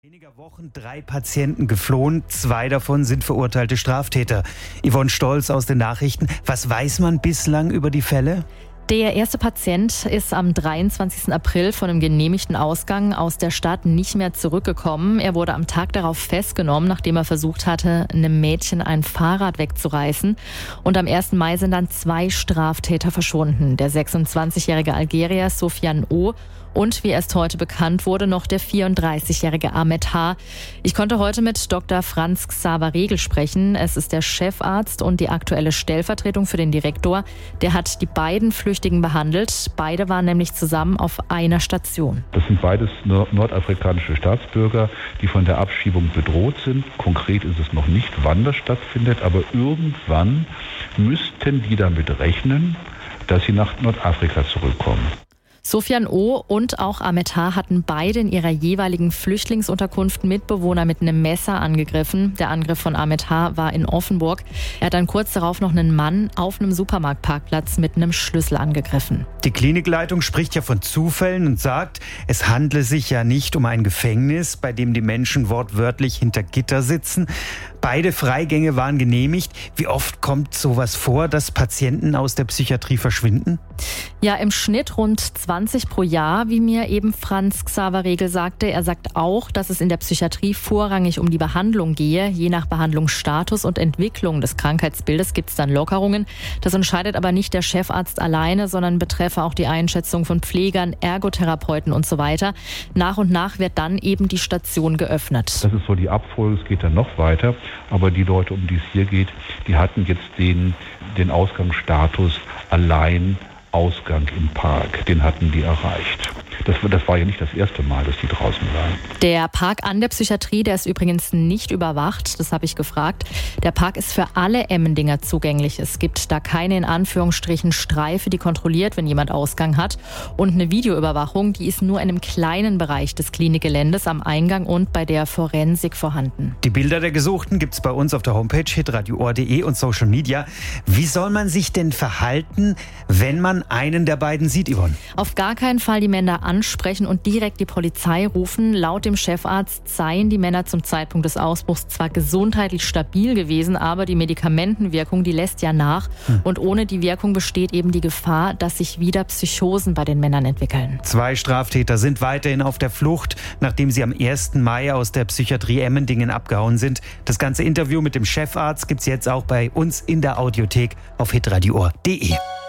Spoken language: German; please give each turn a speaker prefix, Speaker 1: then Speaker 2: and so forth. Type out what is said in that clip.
Speaker 1: Weniger Wochen 3 Patienten geflohen, 2 davon sind verurteilte Straftäter. Yvonne Stolz aus den Nachrichten. Was weiß man bislang über die Fälle?
Speaker 2: Der erste Patient ist am 23. April von einem genehmigten Ausgang aus der Stadt nicht mehr zurückgekommen. Er wurde am Tag darauf festgenommen, nachdem er versucht hatte, einem Mädchen ein Fahrrad wegzureißen. Und am 1. Mai sind dann 2 Straftäter verschwunden. Der 26-jährige Algerier Soufiane O. und, wie erst heute bekannt wurde, noch der 34-jährige Ahmed H. Ich konnte heute mit Dr. Franz Xaver Regel sprechen. Es ist der Chefarzt und die aktuelle Stellvertretung für den Direktor. Der hat die beiden Flüchtigen behandelt. Beide waren nämlich zusammen auf einer Station.
Speaker 3: Das sind beides nordafrikanische Staatsbürger, die von der Abschiebung bedroht sind. Konkret ist es noch nicht, wann das stattfindet, aber irgendwann müssten die damit rechnen, dass sie nach Nordafrika zurückkommen.
Speaker 2: Soufiane O. und auch Ahmed H. hatten beide in ihrer jeweiligen Flüchtlingsunterkunft Mitbewohner mit einem Messer angegriffen. Der Angriff von Ahmed H. war in Offenburg. Er hat dann kurz darauf noch einen Mann auf einem Supermarktparkplatz mit einem Schlüssel angegriffen.
Speaker 1: Die Klinikleitung spricht ja von Zufällen und sagt, es handle sich ja nicht um ein Gefängnis, bei dem die Menschen wortwörtlich hinter Gitter sitzen. Beide Freigänge waren genehmigt. Wie oft kommt sowas vor, dass Patienten aus der Psychiatrie verschwinden?
Speaker 2: Ja, im Schnitt rund 20 pro Jahr, wie mir eben Franz Xaver Regel sagte. Er sagt auch, dass es in der Psychiatrie vorrangig um die Behandlung gehe. Je nach Behandlungsstatus und Entwicklung des Krankheitsbildes gibt es dann Lockerungen. Das entscheidet aber nicht der Chefarzt alleine, sondern betreffe auch die Einschätzung von Pflegern, Ergotherapeuten und so weiter. Nach und nach wird dann eben die Station geöffnet.
Speaker 3: Das ist so die Abfolge, es geht dann noch weiter. Aber die Leute, um die es hier geht, die hatten jetzt den Ausgangsstatus allein Ausgang im Park. Den hatten die erreicht. Das war ja nicht das erste Mal, dass die draußen waren.
Speaker 2: Der Park an der Psychiatrie, der ist übrigens nicht überwacht, das habe ich gefragt. Der Park ist für alle Emmendinger zugänglich. Es gibt da keine in Anführungsstrichen Streife, die kontrolliert, wenn jemand Ausgang hat. Und eine Videoüberwachung, die ist nur in einem kleinen Bereich des Klinikgeländes am Eingang und bei der Forensik vorhanden.
Speaker 1: Die Bilder der Gesuchten gibt es bei uns auf der Homepage hitradio.de und Social Media. Wie soll man sich denn verhalten, wenn man einen der beiden sieht, Yvonne?
Speaker 2: Auf gar keinen Fall die Männer ansprechen und direkt die Polizei rufen. Laut dem Chefarzt seien die Männer zum Zeitpunkt des Ausbruchs zwar gesundheitlich stabil gewesen, aber die Medikamentenwirkung, die lässt ja nach. Und ohne die Wirkung besteht eben die Gefahr, dass sich wieder Psychosen bei den Männern entwickeln.
Speaker 1: 2 Straftäter sind weiterhin auf der Flucht, nachdem sie am 1. Mai aus der Psychiatrie Emmendingen abgehauen sind. Das ganze Interview mit dem Chefarzt gibt's jetzt auch bei uns in der Audiothek auf hitradio.de.